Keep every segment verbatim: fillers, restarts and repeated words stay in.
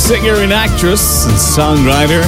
singer and actress and songwriter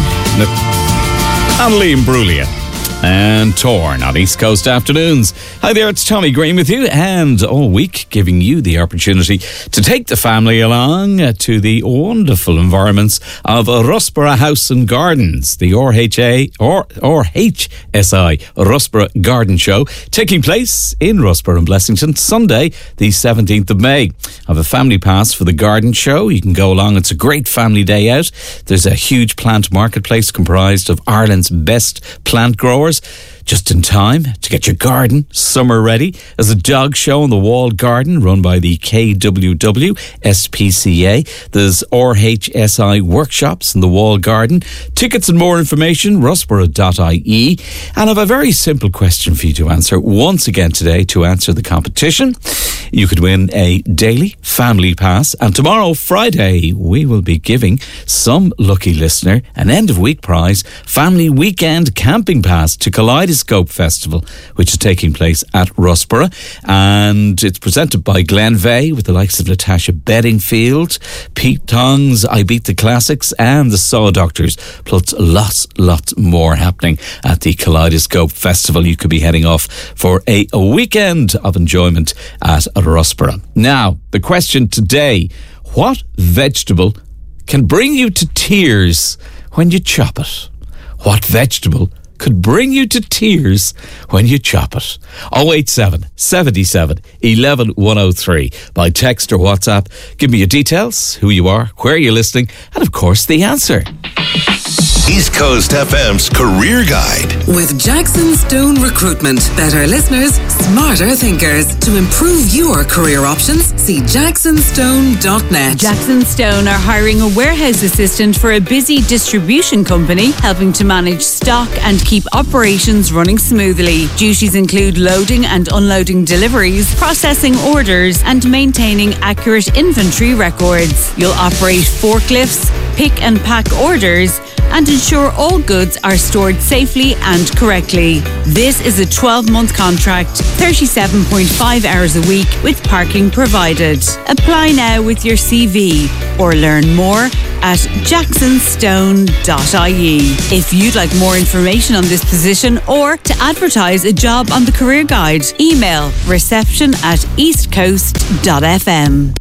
Annalene Bruglia and Torn on East Coast Afternoons. Hi there, it's Tommy Green with you, and all week giving you the opportunity to take the family along to the wonderful environments of Russborough House and Gardens, the R H A or R H S I Russborough Garden Show, taking place in Russborough and Blessington, Sunday, the seventeenth of May. I have a family pass for the garden show. You can go along. It's a great family day out. There's a huge plant marketplace comprised of Ireland's best plant growers, just in time to get your garden summer ready. There's a dog show in the walled garden run by the K W W S P C A. There's R H S I workshops in the walled garden. Tickets and more information, russborough dot I E. And I have a very simple question for you to answer once again today to answer the competition. You could win a daily family pass, and tomorrow, Friday, we will be giving some lucky listener an end of week prize, family weekend camping pass to Kaleidoscope Festival, which is taking place at Russborough, and it's presented by Glenveigh with the likes of Natasha Bedingfield, Pete Tongs, I Beat the Classics, and the Saw Doctors, plus lots, lots more happening at the Kaleidoscope Festival. You could be heading off for a, a weekend of enjoyment at Russborough. Now, the question today: what vegetable can bring you to tears when you chop it? What vegetable could bring you to tears when you chop it? oh eight seven, seven seven, one one, one oh three. By text or WhatsApp, give me your details, who you are, where you're listening, and of course the answer. East Coast F M's Career Guide. With Jackson Stone Recruitment. Better listeners, smarter thinkers. To improve your career options, see jackson stone dot net. Jackson Stone are hiring a warehouse assistant for a busy distribution company, helping to manage stock and keep operations running smoothly. Duties include loading and unloading deliveries, processing orders, and maintaining accurate inventory records. You'll operate forklifts, pick and pack orders, and ensure all goods are stored safely and correctly. This is a twelve-month contract, thirty-seven point five hours a week with parking provided. Apply now with your C V or learn more at jackson stone dot I E. If you'd like more information on this position or to advertise a job on the Career Guide, email reception at east coast dot f m.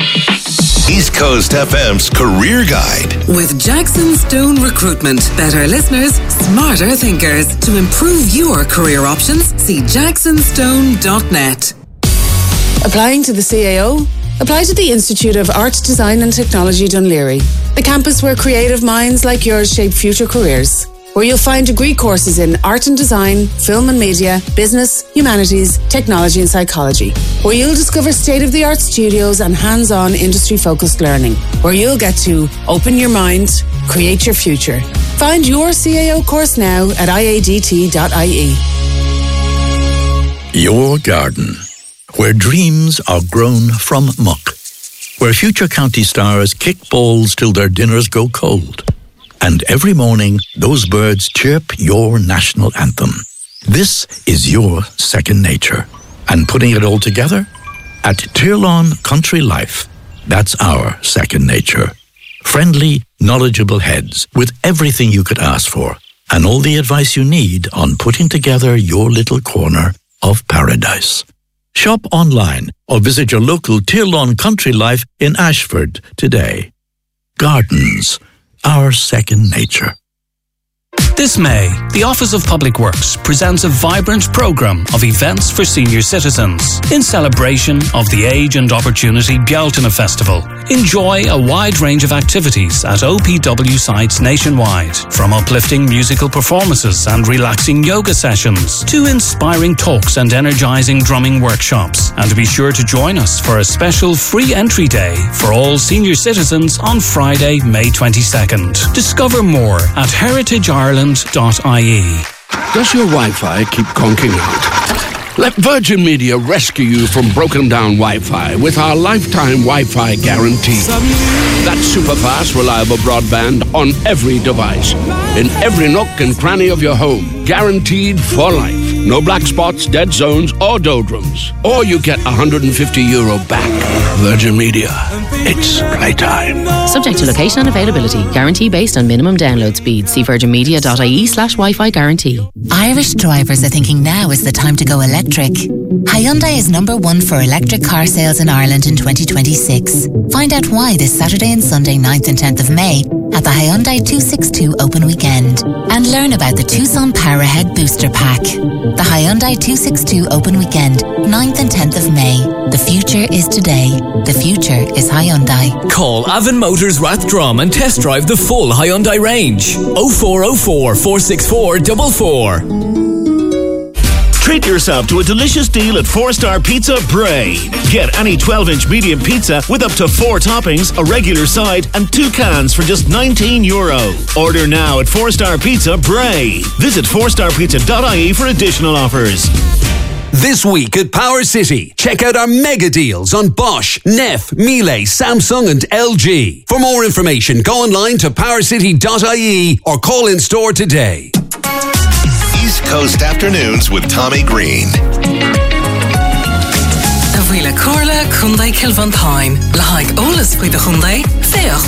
East Coast F M's Career Guide. With Jackson Stone Recruitment. Better listeners, smarter thinkers. To improve your career options, see jackson stone dot net. Applying to the C A O? Apply to the Institute of Art, Design and Technology Dunleary, the campus where creative minds like yours shape future careers. Where you'll find degree courses in art and design, film and media, business, humanities, technology and psychology. Where you'll discover state-of-the-art studios and hands-on industry-focused learning. Where you'll get to open your mind, create your future. Find your C A O course now at I A D T dot I E. Your garden, where dreams are grown from muck. Where future county stars kick balls till their dinners go cold. And every morning, those birds chirp your national anthem. This is your second nature. And putting it all together? At Tirlawn Country Life, that's our second nature. Friendly, knowledgeable heads with everything you could ask for and all the advice you need on putting together your little corner of paradise. Shop online or visit your local Tirlawn Country Life in Ashford today. Gardens, our second nature. This May, the Office of Public Works presents a vibrant programme of events for senior citizens in celebration of the Age and Opportunity Bealtaine Festival. Enjoy a wide range of activities at O P W sites nationwide, from uplifting musical performances and relaxing yoga sessions to inspiring talks and energising drumming workshops. And be sure to join us for a special free entry day for all senior citizens on Friday, May twenty-second. Discover more at heritage ireland dot I E. Does your Wi-Fi keep conking out? Let Virgin Media rescue you from broken down Wi-Fi with our lifetime Wi-Fi guarantee. That's super fast, reliable broadband on every device, in every nook and cranny of your home, guaranteed for life. No black spots, dead zones, or doldrums. Or you get one hundred fifty euro back. Virgin Media. It's playtime. Subject to location and availability. Guarantee based on minimum download speed. See virginmedia.ie slash Wi-Fi guarantee. Irish drivers are thinking now is the time to go electric. Hyundai is number one for electric car sales in Ireland in twenty twenty-six. Find out why this Saturday and Sunday ninth and tenth of May at the Hyundai two sixty-two Open Weekend. And learn about the Tucson Powerhead Booster Pack. The Hyundai two sixty-two Open Weekend, ninth and tenth of May. The future is today. The future is Hyundai. Call Avon Motors Rathdrum and test drive the full Hyundai range. oh four oh four, four six four, four four. Treat yourself to a delicious deal at Four Star Pizza Bray. Get any twelve inch medium pizza with up to four toppings, a regular side, and two cans for just nineteen euro. Order now at Four Star Pizza Bray. Visit four star pizza dot I E for additional offers. This week at Power City, check out our mega deals on Bosch, Neff, Miele, Samsung and L G. For more information, go online to power city dot I E or call in store today. East Coast Afternoons with Tommy Green. A Rila Corla, Hyundai Kilvan Pine. Lahaik Olas with the Hyundai, Feoch